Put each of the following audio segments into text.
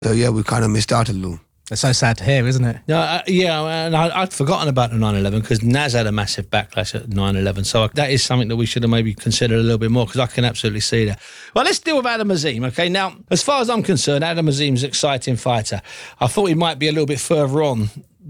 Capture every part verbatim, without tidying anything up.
So yeah, we kind of missed out a little. It's so sad to hear, isn't it? No, uh, yeah, and I, I'd forgotten about the nine eleven because Naz had a massive backlash at nine eleven. So that is something that we should have maybe considered a little bit more, because I can absolutely see that. Well, let's deal with Adam Azim, okay? Now, as far as I'm concerned, Adam Azim's an exciting fighter. I thought he might be a little bit further on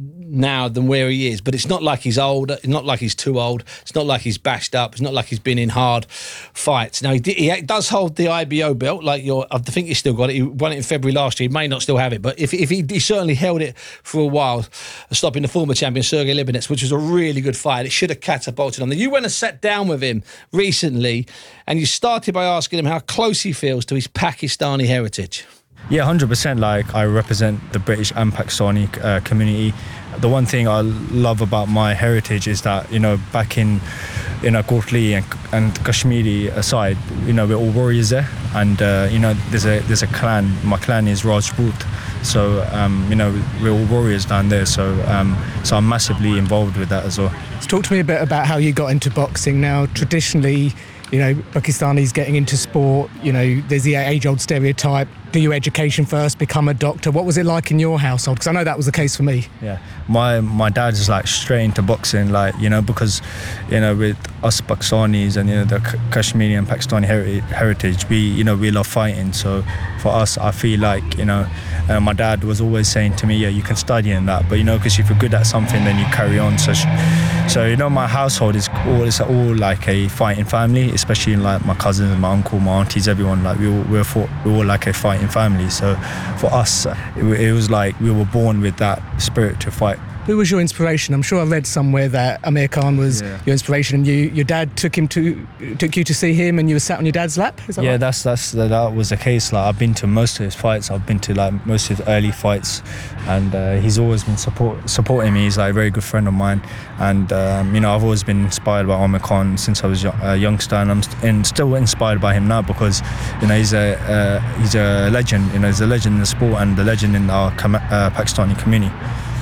now than where he is, but it's not like he's old, it's not like he's too old, it's not like he's bashed up, it's not like he's been in hard fights. Now he, did, he does hold the I B O belt, like your, I think he's still got it. He won it in February last year. He may not still have it, but if, if he, he certainly held it for a while, stopping the former champion Sergey Libinets, which was a really good fight. It should have catapulted on there. You went and sat down with him recently, and you started by asking him how close he feels to his Pakistani heritage. Yeah, one hundred percent. Like, I represent the British and Pakistani uh, community. The one thing I love about my heritage is that, you know, back in, you know, Kotli and, and Kashmiri aside, you know, we're all warriors there. And, uh, you know, there's a there's a clan. My clan is Rajput. So, um, you know, we're all warriors down there. So, um, so I'm massively involved with that as well. So talk to me a bit about how you got into boxing. Now, traditionally, you know, Pakistanis getting into sport, you know, there's the age-old stereotype, do your education first, become a doctor. What was it like in your household? Because I know that was the case for me. Yeah, my my dad is like straight into boxing, like, you know, because, you know, with us Pakistanis and, you know, the Kashmiri and Pakistani heri- heritage, we, you know, we love fighting. So for us, I feel like, you know, uh, my dad was always saying to me, yeah, you can study in that, but, you know, because if you're good at something, then you carry on. So, so you know, my household is all, it's all like a fighting family, especially like my cousins, my uncle, my aunties, everyone. Like, we all, we're, for, we're all like a fighting family. So for us, it, it was like we were born with that spirit to fight. Who was your inspiration? I'm sure I read somewhere that Amir Khan was yeah. your inspiration, and you, your dad took him to took you to see him, and you were sat on your dad's lap. Is that yeah, right? that's that's that was the case. Like, I've been to most of his fights. I've been to like most of his early fights, and uh, he's always been support supporting me. He's like a very good friend of mine, and um, you know, I've always been inspired by Amir Khan since I was a youngster, and I'm st- and still inspired by him now, because, you know, he's a uh, he's a legend. You know, he's a legend in the sport and a legend in our com- uh, Pakistani community.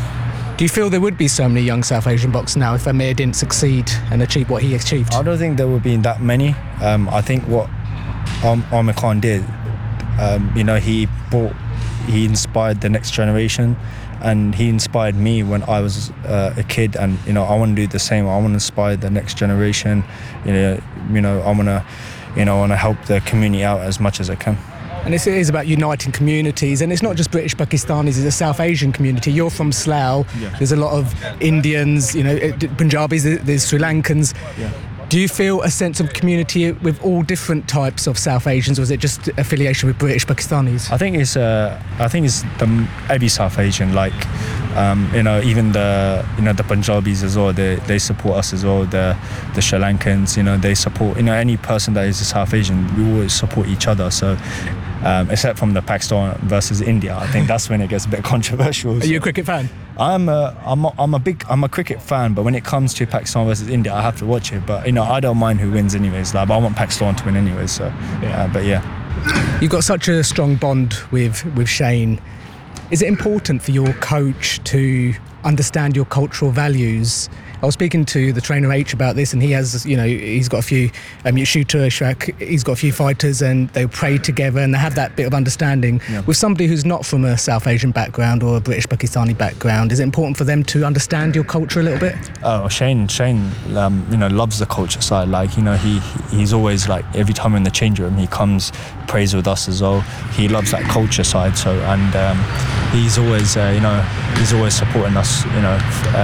Do you feel there would be so many young South Asian boxers now if Amir didn't succeed and achieve what he achieved? I don't think there would be that many. Um, I think what um, Amir Khan did, um, you know, he brought, he inspired the next generation, and he inspired me when I was uh, a kid. And, you know, I want to do the same. I want to inspire the next generation. You know, you know, I want to, you know, I want to help the community out as much as I can. And it is about uniting communities, and it's not just British Pakistanis, it's a South Asian community. You're from Slough, yeah. There's a lot of Indians, you know, Punjabis, there's Sri Lankans. Yeah. Do you feel a sense of community with all different types of South Asians, or is it just affiliation with British Pakistanis? I think it's uh, I think it's the every South Asian, like, um, you know, even the you know the Punjabis as well. They they support us as well. The the Sri Lankans, you know, they support, you know, any person that is a South Asian. We always support each other. So. Um, except from the Pakistan versus India, I think that's when it gets a bit controversial. Are so. you a cricket fan? I'm a, I'm a, I'm a big, I'm a cricket fan, but when it comes to Pakistan versus India, I have to watch it. But, you know, I don't mind who wins anyways. Like, but I want Pakistan to win anyways. So, yeah. Uh, but yeah. You've got such a strong bond with with Shane. Is it important for your coach to understand your cultural values? I was speaking to the trainer H about this, and he has, you know, he's got a few, um, shooter, Shrek, he's got a few fighters, and they pray together and they have that bit of understanding. Yeah. With somebody who's not from a South Asian background or a British Pakistani background, is it important for them to understand your culture a little bit? Oh, Shane, Shane, um, you know, loves the culture side. Like, you know, he he's always like, every time in the change room, he comes, prays with us as well. He loves that culture side. So, and um, he's always, uh, you know, he's always supporting us, you know. Uh,